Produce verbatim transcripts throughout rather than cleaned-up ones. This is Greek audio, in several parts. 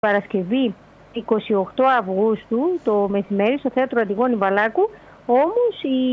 Παρασκευή εικοστή ογδόη Αυγούστου το μεσημέρι στο Θέατρο Αντιγόνη Βαλάκου, όμως οι,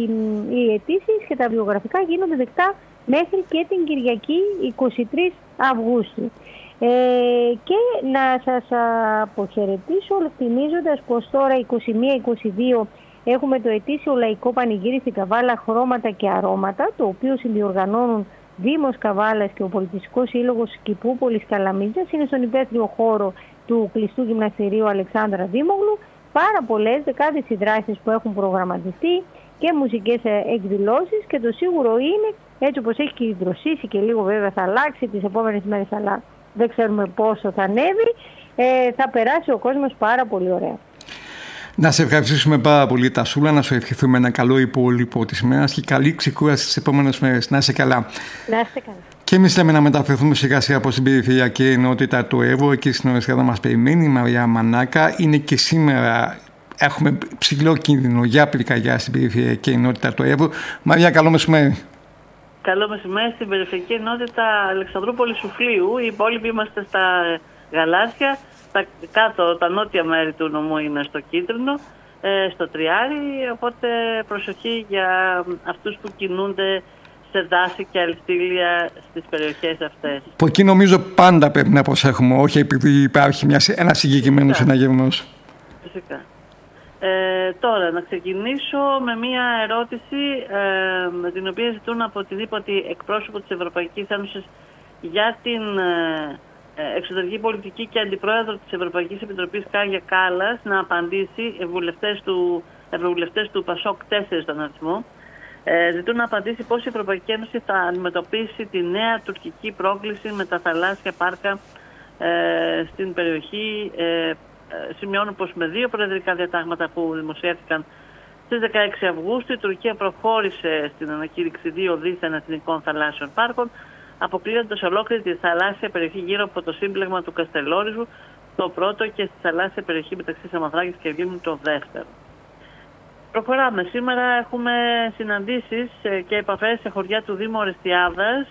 οι αιτήσεις και τα βιογραφικά γίνονται δεκτά μέχρι και την Κυριακή εικοστή τρίτη Αυγούστου. Ε, και να σας αποχαιρετήσω θυμίζοντας πως τώρα εικοστή πρώτη εικοστή δεύτερη έχουμε το ετήσιο λαϊκό πανηγύρι στην Καβάλα Χρώματα και Αρώματα, το οποίο συνδιοργανώνουν Δήμος Καβάλας και ο Πολιτιστικός Σύλλογος Κηπούπολης Καλαμίζας. Είναι στον υπαίθριο χώρο του κλειστού γυμναστηρίου Αλεξάνδρα Δήμογλου. Πάρα πολλές δεκάδες οι δράσεις που έχουν προγραμματιστεί και μουσικές εκδηλώσεις, και το σίγουρο είναι, έτσι όπως έχει και δροσίσει και λίγο βέβαια θα αλλάξει τις επόμενες μέρες, αλλά δεν ξέρουμε πόσο θα ανέβει, ε, θα περάσει ο κόσμος πάρα πολύ ωραία. Να σε ευχαριστήσουμε πάρα πολύ, Τασούλα, να σου ευχηθούμε ένα καλό υπόλοιπο της ημέρας και καλή ξεκούραση στις επόμενες μέρες. Να είσαι καλά. Να είστε καλά. Και εμείς λέμε να μεταφερθούμε σιγά σιγά από την περιφερειακή ενότητα του Εύρου. Εκεί στην Ορεσκάδα μας περιμένει η Μαρία Μανάκα. Είναι και σήμερα, έχουμε ψηλό κίνδυνο για πυρκαγιά στην περιφερειακή ενότητα του Εύρου. Μαρία, καλό μεσημέρι. Καλό μεσημέρι στην περιφερειακή ενότητα Αλεξανδρούπολη Σουφλίου. Οι υπόλοιποι είμαστε στα γαλάζια. Τα κάτω, τα νότια μέρη του νομού είναι στο κίτρινο, ε, στο τριάρι, οπότε προσοχή για αυτούς που κινούνται σε δάση και αληστήλια στις περιοχές αυτές. Από εκεί νομίζω πάντα πρέπει να προσέχουμε, όχι επειδή υπάρχει μια, ένα συγκεκριμένο συναγερμός. Φυσικά. Ε, τώρα, να ξεκινήσω με μια ερώτηση ε, με την οποία ζητούν από την ύπατη εκπρόσωπο της Ευρωπαϊκής Ένωσης για την ε, εξωτερική πολιτική και αντιπρόεδρο της Ευρωπαϊκής Επιτροπής Κάγια Κάλλας να απαντήσει, ευρωβουλευτές του, ευρωβουλευτές του ΠΑΣΟΚ τέσσερα στον αριθμό, ε, ζητούν να απαντήσει πώς η Ευρωπαϊκή Ένωση θα αντιμετωπίσει τη νέα τουρκική πρόκληση με τα θαλάσσια πάρκα ε, στην περιοχή. Ε, σημειώνουν πως με δύο προεδρικά διατάγματα που δημοσιεύτηκαν στις δεκαέξι Αυγούστου η Τουρκία προχώρησε στην ανακήρυξη δύο δίθεν εθνικών θαλάσσιων πάρκων, αποκλείοντας ολόκληρη τη θαλάσσια περιοχή γύρω από το σύμπλεγμα του Καστελόριζου, το πρώτο, και στη θαλάσσια περιοχή μεταξύ Σαμοθράκης και Λίμνου, το δεύτερο. Προχωράμε. Σήμερα έχουμε συναντήσεις και επαφές σε χωριά του Δήμου Ορεστιάδας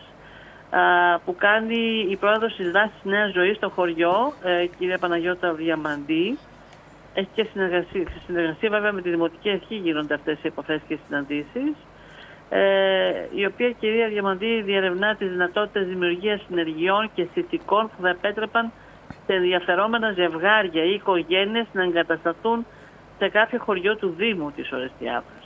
που κάνει η πρόεδρος της δράσης Νέας Ζωής στο χωριό, κυρία Παναγιώτα Διαμαντή. Έχει και συνεργασία, συνεργασία βέβαια με τη Δημοτική Αρχή γίνονται αυτές οι επαφές και συναντήσεις. Ε, η οποία κυρία Διαμαντή διερευνά τις δυνατότητες δημιουργίας συνεργειών και συνθηκών που θα επέτρεπαν σε ενδιαφερόμενα ζευγάρια ή οικογένειες να εγκατασταθούν σε κάποιο χωριό του Δήμου της Ορεστιάδας.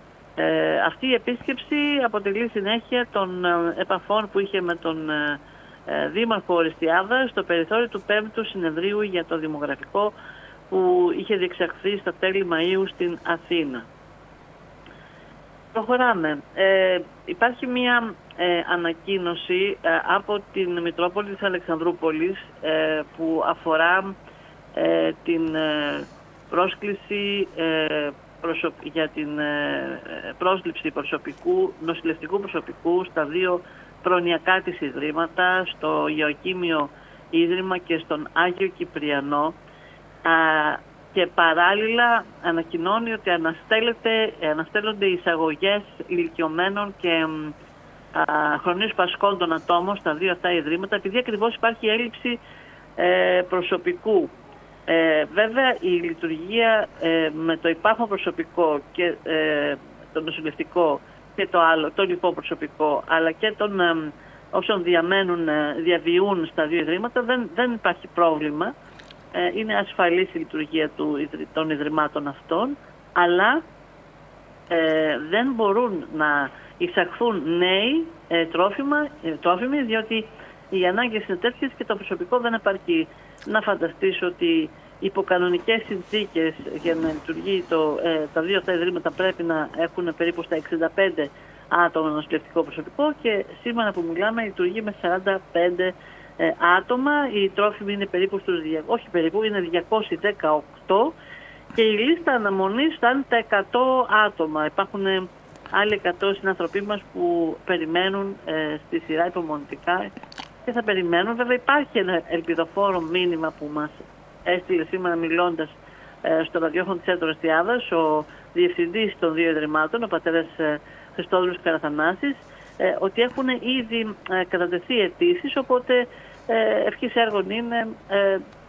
Ε, αυτή η επίσκεψη αποτελεί συνέχεια των ε, επαφών που είχε με τον ε, ε, Δήμαρχο Ορεστιάδας στο περιθώριο του πέμπτου συνεδρίου για το δημογραφικό που είχε διεξαχθεί στα τέλη Μαΐου στην Αθήνα. Προχωράμε. Ε, υπάρχει μια ε, ανακοίνωση ε, από την Μητρόπολη της Αλεξανδρούπολης ε, που αφορά ε, την ε, πρόσκληση ε, προσωπ... για την ε, πρόσληψη προσωπικού, νοσηλευτικού προσωπικού στα δύο προνοιακά της ιδρύματα, στο Ιωακίμιο Ίδρυμα και στον Άγιο Κυπριανό, ε, και παράλληλα ανακοινώνει ότι αναστέλλονται εισαγωγές ηλικιωμένων και χρονίους πασχόντων ατόμων στα δύο αυτά ιδρύματα, επειδή ακριβώς υπάρχει έλλειψη ε, προσωπικού. Ε, βέβαια η λειτουργία ε, με το υπάρχον προσωπικό και ε, το νοσηλευτικό και το άλλο, το λοιπό προσωπικό, αλλά και των ε, όσων διαμένουν, ε, διαβιούν στα δύο ιδρύματα, δεν, δεν υπάρχει πρόβλημα. Είναι ασφαλής η λειτουργία του, των ιδρυμάτων αυτών, αλλά ε, δεν μπορούν να εισαχθούν νέοι ε, τρόφιμα, ε, τρόφιμοι, διότι οι ανάγκες είναι τέτοιες και το προσωπικό δεν επαρκεί. Να φανταστείς ότι υπό κανονικές συνθήκες για να λειτουργεί το, ε, τα δύο αυτά ιδρύματα πρέπει να έχουν περίπου στα εξήντα πέντε άτομα νοσηλευτικό προσωπικό, και σήμερα που μιλάμε λειτουργεί με σαράντα πέντε Ε, άτομα. Οι τρόφιμοι είναι περίπου στους, όχι περίπου, είναι διακόσια δεκαοκτώ, και η λίστα αναμονής θα είναι τα εκατό άτομα. Υπάρχουν ε, άλλοι εκατό συνανθρωποί μας που περιμένουν ε, στη σειρά υπομονητικά και θα περιμένουν. Βέβαια υπάρχει ένα ελπιδοφόρο μήνυμα που μας έστειλε σήμερα μιλώντας ε, στο ραδιόφωνο της Ορεστιάδας ο διευθυντής των δύο ιδρυμάτων, ο πατέρας ε, Χριστόδουλος Καραθανάσης, ε, ότι έχουν ήδη ε, κατατεθεί αιτήσεις, οπότε ε, ευχής έργων είναι ε,